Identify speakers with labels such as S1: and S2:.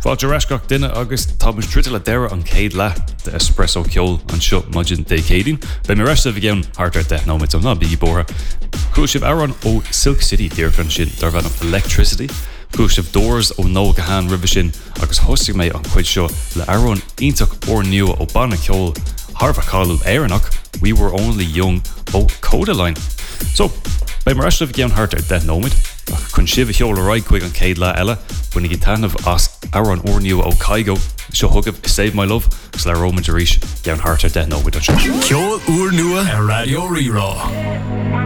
S1: Fáilte reisgach duine agus támas trite le deire an céad le de espresso ceol an seo maidin dé céadín. Be mé reiste bhí gceann hartar de nóid ná bí bóra. Cúisibh áran ó Silk City dearcan sin dar bhean of electricity. Cúisibh doors ó nó gohan ribh sin agus hosig méid an chuid seo le áran ionach ó nua ó banna ceol Harvard Carlo Aeronach, we were only young ó Codaline. So, by mar reiste bhí gceann hartar de nóid. Chun sibh cheol a raig chuig an céad le eile buna í tanmh as áran ó nua ó Caigo seo thugah Save My Love gus le Roman Jerísh gceann hartar de nóid an seo.
S2: Ceol úr nua a Radio Rirá.